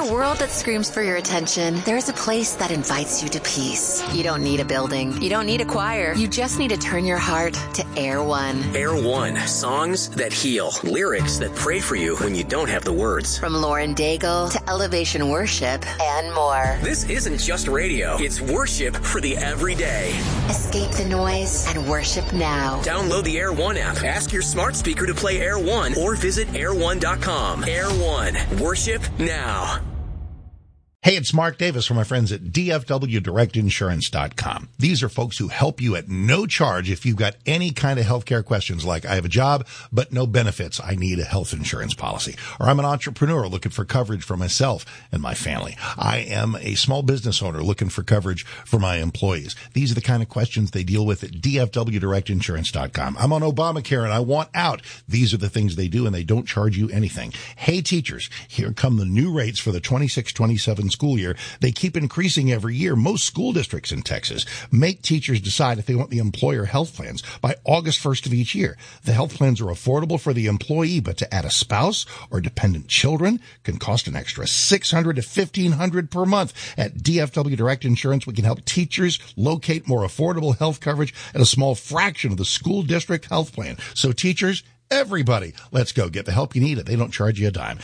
a world that screams for your attention, there's a place that invites you to peace. You don't need a building. You don't need a choir. You just need to turn your heart to Air One. Air One. Songs that heal. Lyrics that pray for you when you don't have the words. From Lauren Daigle to Elevation Worship and more. This isn't just radio. It's worship for the everyday. Escape the noise and worship now. Download the Air One app. Ask your smart speaker to play Air One or visit air1.com. Air One. Worship now. Hey, it's Mark Davis from my friends at DFWDirectInsurance.com. These are folks who help you at no charge if you've got any kind of healthcare questions like I have a job, but no benefits. I need a health insurance policy. Or I'm an entrepreneur looking for coverage for myself and my family. I am a small business owner looking for coverage for my employees. These are the kind of questions they deal with at DFWDirectInsurance.com. I'm on Obamacare and I want out. These are the things they do and they don't charge you anything. Hey, teachers, here come the new rates for the 26-27 school year. They keep increasing every year. Most school districts in Texas make teachers decide if they want the employer health plans by August 1st of each year. The health plans are affordable for the employee, but to add a spouse or dependent children can cost an extra $600 to $1,500 per month. At DFW Direct Insurance, we can help teachers locate more affordable health coverage at a small fraction of the school district health plan. So teachers, everybody, let's go get the help you need. They don't charge you a dime.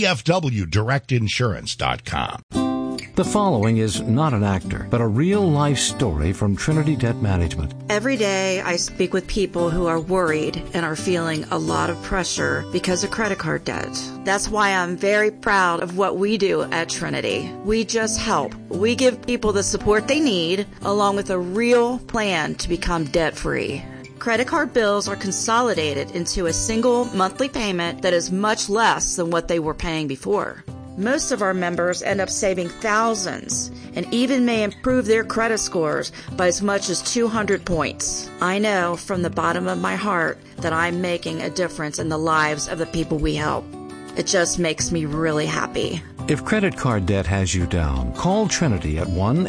DFWDirectInsurance.com. The following is not an actor, but a real-life story from Trinity Debt Management. Every day I speak with people who are worried and are feeling a lot of pressure because of credit card debt. That's why I'm very proud of what we do at Trinity. We just help. We give people the support they need, along with a real plan to become debt-free. Credit card bills are consolidated into a single monthly payment that is much less than what they were paying before. Most of our members end up saving thousands and even may improve their credit scores by as much as 200 points. I know from the bottom of my heart that I'm making a difference in the lives of the people we help. It just makes me really happy. If credit card debt has you down, call Trinity at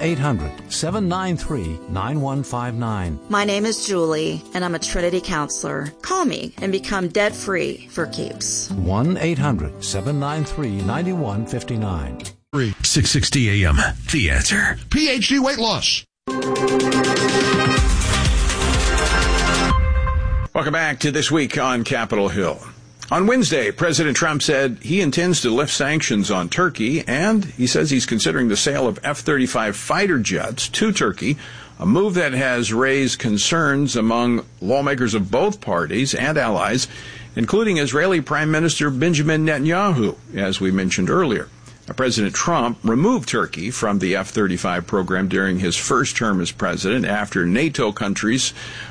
1-800-793-9159. My name is Julie, and I'm a Trinity counselor. Call me and become debt-free for keeps. 1-800-793-9159. 660 AM. The Answer. PhD weight loss. Welcome back to This Week on Capitol Hill. On Wednesday, President Trump said he intends to lift sanctions on Turkey, and he says he's considering the sale of F-35 fighter jets to Turkey, a move that has raised concerns among lawmakers of both parties and allies, including Israeli Prime Minister Benjamin Netanyahu, as we mentioned earlier. President Trump removed Turkey from the F-35 program during his first term as president after the NATO country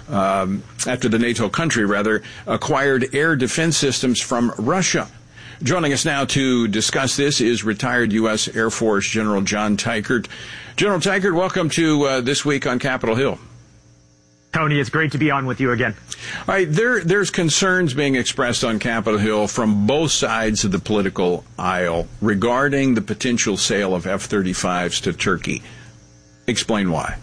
acquired air defense systems from Russia. Joining us now to discuss this is retired U.S. Air Force General John Teichert. General Teichert, welcome to This Week on Capitol Hill. Tony, it's great to be on with you again. All right, there's concerns being expressed on Capitol Hill from both sides of the political aisle regarding the potential sale of F-35s to Turkey. Explain why.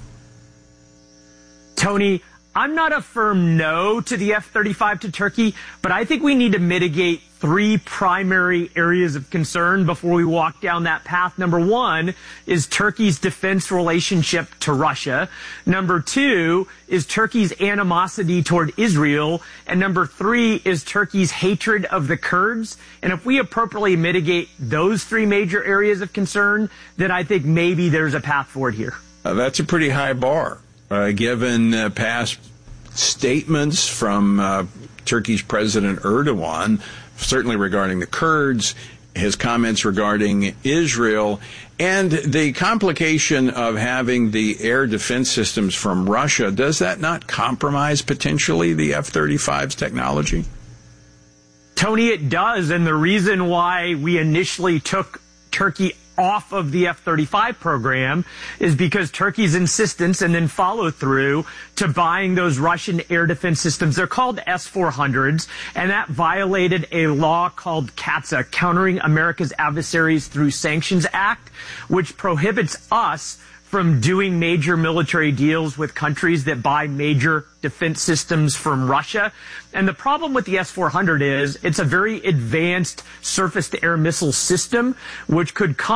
Tony, I'm not a firm no to the F-35 to Turkey, but I think we need to mitigate three primary areas of concern before we walk down that path. Number one is Turkey's defense relationship to Russia. Number two is Turkey's animosity toward Israel. And number three is Turkey's hatred of the Kurds. And if we appropriately mitigate those three major areas of concern, then I think maybe there's a path forward here. That's a pretty high bar, given past statements from Turkey's President Erdogan, certainly regarding the Kurds, his comments regarding Israel, and the complication of having the air defense systems from Russia. Does that not compromise potentially the F-35's technology? Tony, it does. And the reason why we initially took Turkey off of the F-35 program is because Turkey's insistence and then follow through to buying those Russian air defense systems. They're called S-400s, and that violated a law called CATSA, Countering America's Adversaries Through Sanctions Act, which prohibits us from doing major military deals with countries that buy major defense systems from Russia. And the problem with the S-400 is it's a very advanced surface-to-air missile system, which could